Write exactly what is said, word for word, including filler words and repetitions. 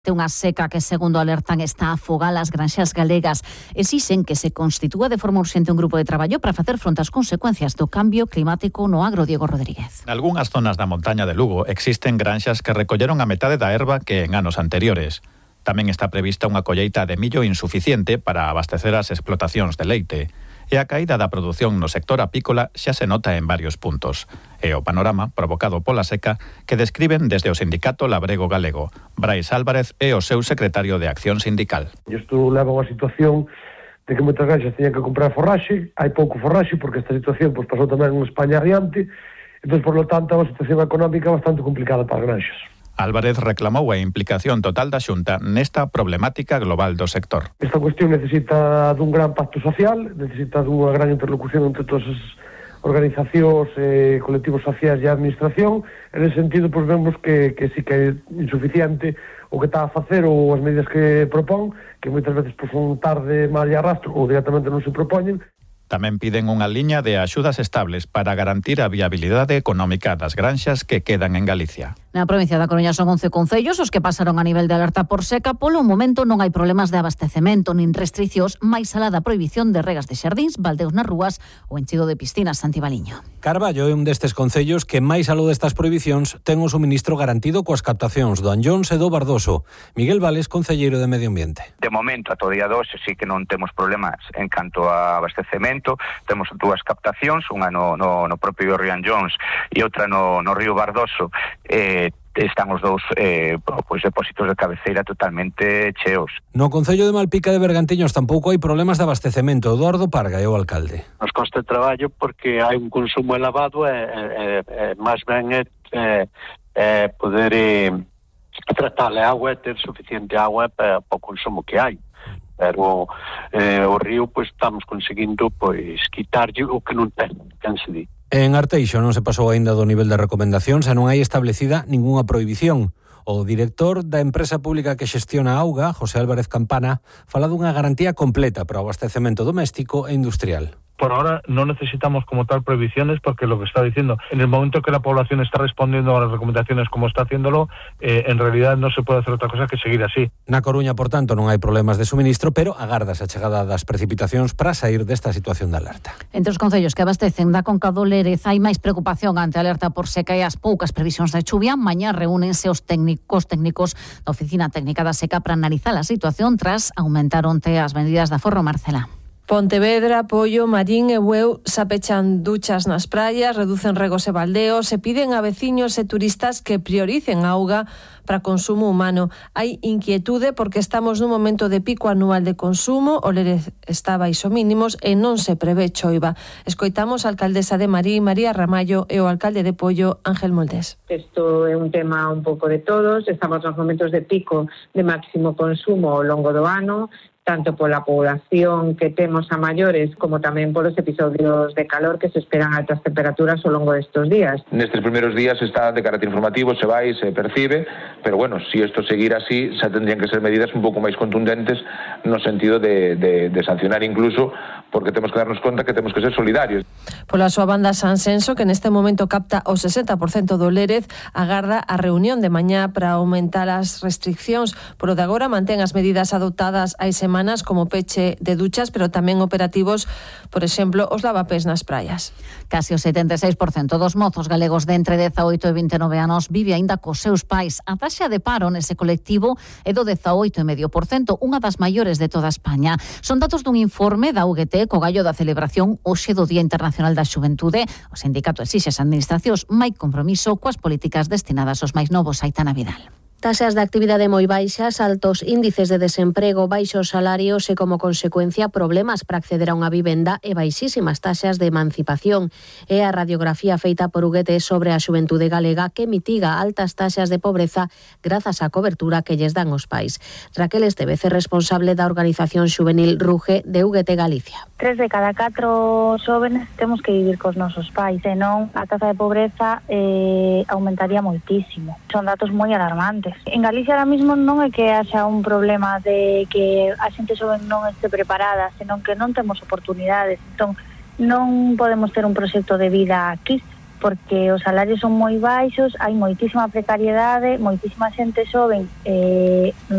Unha seca que, segundo alertan, está a afogar as granxas galegas. Exixen que se constitúa de forma urxente un grupo de traballo para facer fronte ás consecuencias do cambio climático no agro. Diego Rodríguez. Nalgúnas zonas da montaña de Lugo existen granxas que recolleron a metade da herba que en anos anteriores. Tamén está prevista unha colleita de millo insuficiente para abastecer as explotacións de leite. E a caída da produción no sector apícola xa se nota en varios puntos. E o panorama provocado pola seca que describen desde o sindicato Labrego Galego. Brais Álvarez é o seu secretario de Acción Sindical. Isto leva a unha situación de que moitas granxas teñan que comprar forraxe, hai pouco forraxe porque esta situación pois, pasou tamén en España adiante, entón, por lo tanto, é unha situación económica bastante complicada para as granxas. Álvarez reclamou a implicación total da Xunta nesta problemática global do sector. Esta cuestión necesita dun gran pacto social, necesita dunha gran interlocución entre todas as organizacións, eh, colectivos sociais e a administración. En ese sentido, pois, vemos que, que sí que é insuficiente o que está a facer ou as medidas que propón, que moitas veces pois, son tarde, mal e arrastro ou directamente non se propoñen. Tamén piden unha liña de axudas estables para garantir a viabilidade económica das granxas que quedan en Galicia. Na provincia da Coruña son once concellos os que pasaron a nivel de alerta por seca. Polo momento non hai problemas de abastecemento nin restriccións máis alá da prohibición de regas de xardíns, baldeos nas rúas ou enchido de piscinas. Santibaliño. Carballo é un destes concellos que máis aló destas prohibicións ten o suministro garantido coas captacións do Anllóns e do Bardoso. Miguel Vales, concelleiro de Medio Ambiente. De momento, ata o día doce, sí que non temos problemas en canto a abastecemento. Temos dúas captacións, unha no, no, no propio río Anllóns e outra no, no río Bardoso. Eh, están os dous eh, pois depósitos de cabeceira totalmente cheos. No concello de Malpica de Bergantiños tampouco hai problemas de abastecemento. Eduardo Parga é o alcalde. Nos costa de traballo porque hai un consumo elevado e, e, e máis ben é, é, é poder é, tratar a agua e ter suficiente agua para, para o consumo que hai. Pero eh, o río pois estamos conseguindo pois quitarlle o que non ten, quen se di. En Arteixo non se pasou aínda do nivel de recomendacións e non hai establecida ningunha prohibición. O director da empresa pública que xestiona a auga, José Álvarez Campana, fala dunha garantía completa para o abastecemento doméstico e industrial. Por ahora no necesitamos como tal prohibiciones porque lo que está diciendo, en el momento que la población está respondiendo a las recomendaciones como está haciéndolo, eh, en realidad no se puede hacer otra cosa que seguir así. Na Coruña, por tanto, non hai problemas de suministro, pero agardas a chegada das precipitacións para sair desta situación de alerta. Entre os concellos que abastecen da Conca do Lérez hai máis preocupación ante a alerta por seca e as poucas previsións de chuvia. Mañá reúnense os técnicos técnicos da Oficina Técnica da Seca para analizar a situación tras aumentar onte as medidas da Forro. Marcela. Pontevedra, Pollo, Marín e Bueu se pechan duchas nas praias, reducen regos e baldeos e piden a veciños e turistas que prioricen a auga para consumo humano. Hai inquietude porque estamos nun momento de pico anual de consumo, o Lérez está baixo mínimos e non se prevé choiva. Escoitamos a alcaldesa de Marín, María Ramallo, e o alcalde de Pollo, Ángel Moldés. Isto é un tema un pouco de todos, estamos nos momentos de pico de máximo consumo ao longo do ano, tanto pola población que temos a maiores como tamén polos episodios de calor que se esperan altas temperaturas ao longo destes días. Nestes primeiros días está de carácter informativo, se vai, se percibe, pero bueno, si isto seguir así, xa tendrían que ser medidas un pouco máis contundentes no sentido de, de, de sancionar incluso, porque temos que darnos conta que temos que ser solidarios. Pola súa banda, Sansenso, que neste momento capta o sesenta por cento do Lérez, agarda a reunión de mañá para aumentar as restriccións. Por o de agora mantén as medidas adoptadas hai semanas como peche de duchas, pero tamén operativos, por exemplo, os lavapés nas praias. Casi o setenta e seis por cento dos mozos galegos de entre dezaoito e vinte e nove anos vive aínda cos seus pais. A taxa de paro nese colectivo é do dezaoito vírgula cinco por cento, unha das maiores de toda España. Son datos dun informe da U G T co gallo da celebración hoxe do Día Internacional da Xuventude. O sindicato exixe ás administracións máis compromiso coas políticas destinadas aos máis novos. Aitana Vidal. Taxas de actividade moi baixas, altos índices de desemprego, baixos salarios e, como consecuencia, problemas para acceder a unha vivenda e baixísimas taxas de emancipación. É a radiografía feita por U G T sobre a xuventude galega que mitiga altas taxas de pobreza grazas á cobertura que lles dan os pais. Raquel Estevez é responsable da organización xuvenil Ruge de U G T Galicia. Tres de cada catro xóvenes temos que vivir cos nosos pais, senón a taxa de pobreza eh, aumentaría moitísimo. Son datos moi alarmantes. En Galicia ahora mismo non é que haxa un problema de que a xente xoven non este preparada, senón que non temos oportunidades. Entón, non podemos ter un proxecto de vida aquí porque os salarios son moi baixos, hai moitísima precariedade, moitísima xente xoven eh,